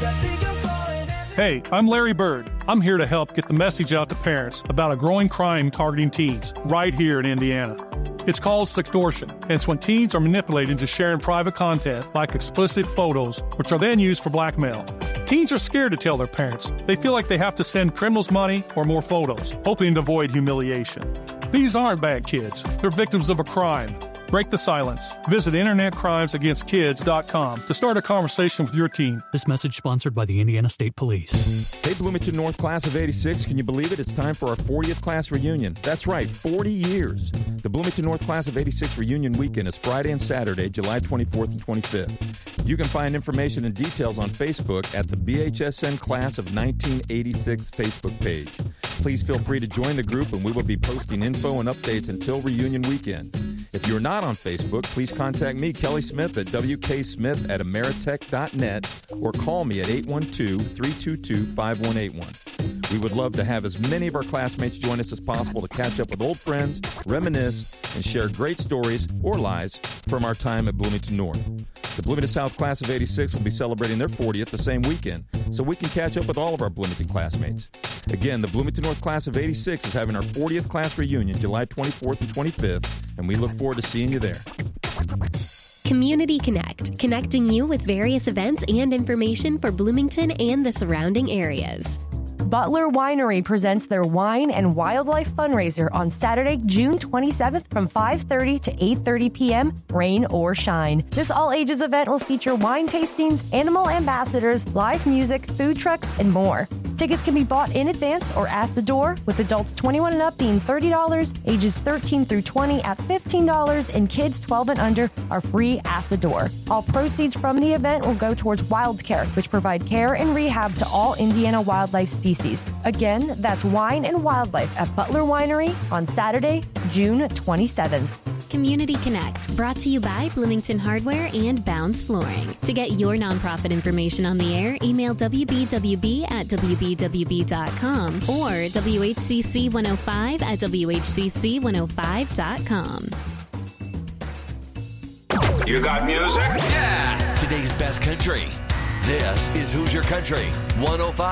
Hey, I'm Larry Bird. I'm here to help get the message out to parents about a growing crime targeting teens right here in Indiana. It's called sextortion, and it's when teens are manipulated into sharing private content like explicit photos, which are then used for blackmail. Teens are scared to tell their parents. They feel like they have to send criminals money or more photos, hoping to avoid humiliation. These aren't bad kids. They're victims of a crime. Break the silence. Visit InternetCrimesAgainstKids.com to start a conversation with your teen. This message sponsored by the Indiana State Police. Hey, Bloomington North Class of 86, can you believe it? It's time for our 40th class reunion. That's right, 40 years. The Bloomington North Class of 86 reunion weekend is Friday and Saturday, July 24th and 25th. You can find information and details on Facebook at the BHSN Class of 1986 Facebook page. Please feel free to join the group, and we will be posting info and updates until reunion weekend. If you're not on Facebook, please contact me, Kelly Smith, at wksmith@ameritech.net or call me at 812-322-5181. We would love to have as many of our classmates join us as possible to catch up with old friends, reminisce, and share great stories or lies from our time at Bloomington North. The Bloomington South Class of 86 will be celebrating their 40th the same weekend, so we can catch up with all of our Bloomington classmates. Again, the Bloomington North Class of 86 is having our 40th class reunion July 24th and 25th, and we look forward to seeing you there. Community Connect, connecting you with various events and information for Bloomington and the surrounding areas. Butler Winery presents their Wine and Wildlife fundraiser on Saturday, June 27th from 5:30 to 8:30 p.m., rain or shine. This all-ages event will feature wine tastings, animal ambassadors, live music, food trucks, and more. Tickets can be bought in advance or at the door, with adults 21 and up being $30, ages 13 through 20 at $15, and kids 12 and under are free at the door. All proceeds from the event will go towards WildCare, which provide care and rehab to all Indiana wildlife species. Again, that's Wine and Wildlife at Butler Winery on Saturday, June 27th. Community Connect, brought to you by Bloomington Hardware and Bounds Flooring. To get your nonprofit information on the air, email wbwb@wbwb.com or WHCC105@WHCC105.com. You got music? Yeah! Today's best country. This is Hoosier Country 105.